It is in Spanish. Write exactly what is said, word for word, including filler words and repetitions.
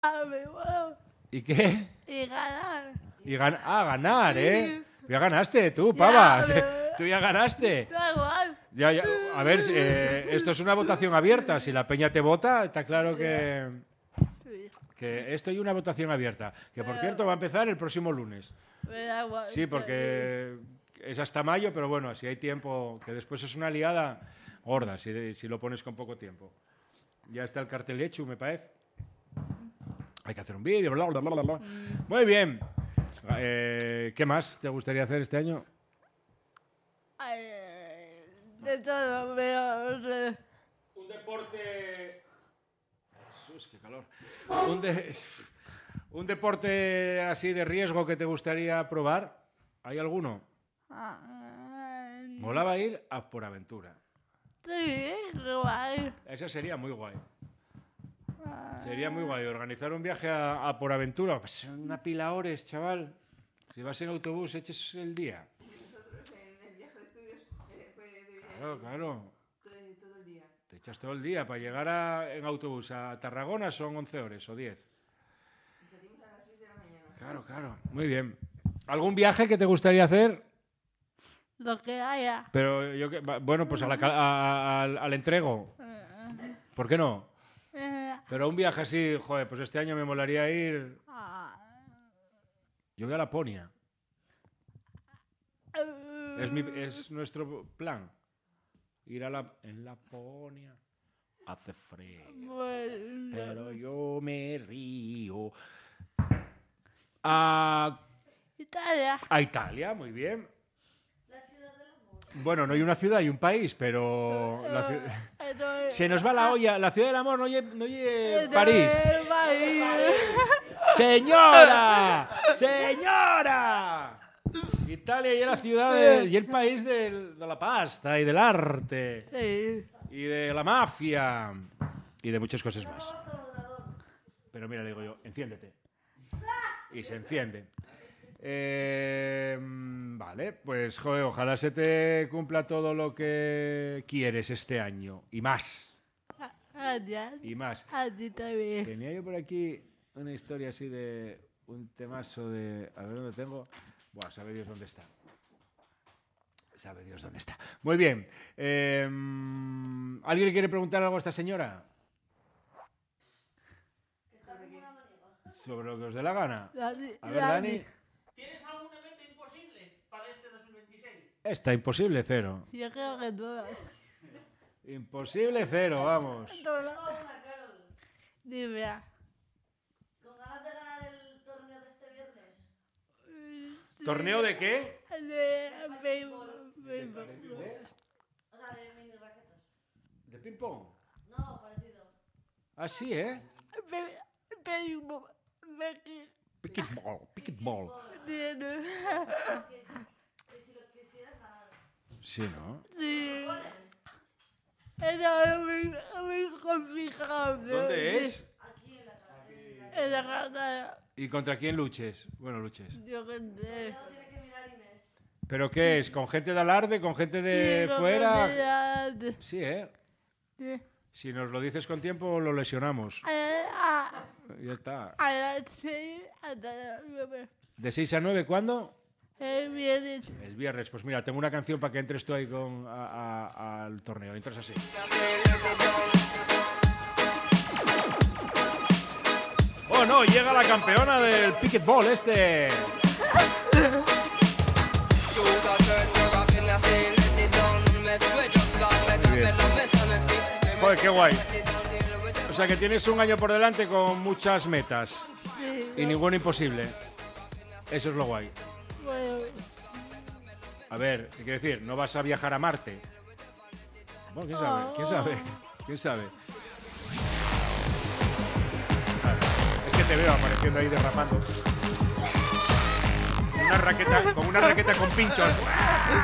¿Y qué? Y ganar. Y gan ah, ganar, ¿eh? Ya ganaste tú, pava. Ya, Tú ya ganaste. Da igual. Ya, ya. A ver, eh, esto es una votación abierta. Si la peña te vota, está claro que, que esto hay una votación abierta. Que, por cierto, va a empezar el próximo lunes. Me da igual. Sí, porque es hasta mayo, pero bueno, si hay tiempo, que después es una liada gorda, si, si lo pones con poco tiempo. Ya está el cartel hecho, me parece. Hay que hacer un vídeo, bla, bla, bla, bla, bla. Mm. Muy bien. Eh, ¿Qué más te gustaría hacer este año? Ay, de todo, pero no sé. Un deporte... Jesús, qué calor. Un, de... un deporte así de riesgo que te gustaría probar. ¿Hay alguno? Ah, Molaba ir a por aventura. sí, guay. Esa sería muy guay. Sería muy guay organizar un viaje a, a por aventura. Pues una pila de horas, chaval. Si vas en autobús, eches el día. Nosotros en el viaje de estudios eh, fue de viaje. Claro, claro. Todo, todo el día. Te echas todo el día. Para llegar a, en autobús a Tarragona son once horas o diez. Y salimos a las seis de la mañana. Claro, claro. Muy bien. ¿Algún viaje que te gustaría hacer? Lo que haya. Pero yo que, bueno, pues a la, a, a, al, al entrego. ¿Por qué no? Pero un viaje así, joder, pues este año me molaría ir... Yo voy a Laponia. Es, mi, es nuestro plan. Ir a la, en Laponia. Hace frío. Bueno. Pero yo me río. A... Italia. A Italia, muy bien. Bueno, no hay una ciudad, hay un país, pero... La ciudad... Se nos va la olla. La ciudad del amor no oye, no oye París. ¡Señora! ¡Señora! Italia y la ciudad de, y el país del, de la pasta y del arte. Sí. Y de la mafia. Y de muchas cosas más. Pero mira, le digo yo, enciéndete. Y se enciende. Eh, vale, pues joder, ojalá se te cumpla todo lo que quieres este año. Y más. Gracias. Y más. A ti también. Tenía yo por aquí una historia así de un temazo de... A ver dónde tengo. Buah, sabe Dios dónde está. Sabe Dios dónde está. Muy bien. Eh, ¿Alguien le quiere preguntar algo a esta señora? Sobre lo que os dé la gana. Dani, A ver, Dani. ¿Tienes alguna meta imposible para este dos mil veintiséis? Está imposible cero. Yo creo que todas. Imposible cero, vamos. Todas. Dime. ¿Con ganas de ganar el torneo de este viernes? ¿Torneo de qué? De béisbol. béisbol. O sea, de mini raquetas. ¿De ping-pong? No, parecido. Ah, sí, ¿eh? Bé- Béisbol. Béisbol. Picketball, picketball. Tiene. Que, que si lo quisieras ganar. Sí, ¿no? Sí. Era muy, muy complicado. ¿Dónde es? Aquí en la cara. En la casa. ¿Y contra quién luches? Bueno, luches. Yo que sé. No tiene que mirar Inés. ¿Pero qué es? ¿Con gente de alarde? ¿Con gente de Sí, fuera? de- Sí, ¿eh? Sí. Si nos lo dices con tiempo, lo lesionamos. A Ya está. a las seis hasta las nueve. ¿De seis a nueve cuándo? El viernes. El viernes. Pues mira, tengo una canción para que entres tú ahí con, a- a- al torneo. Entras así. ¡Oh, no! Llega la campeona del picketball este. Muy bien. Joder, qué guay. O sea que tienes un año por delante con muchas metas Sí. y ninguna imposible. Eso es lo guay. Bueno, A ver, ¿qué quiere decir? No vas a viajar a Marte. Bueno, ¿quién sabe? ¿Quién sabe? ¿Quién sabe? Vale. Es que te veo apareciendo ahí derrapando. Una raqueta, con una raqueta con pinchos.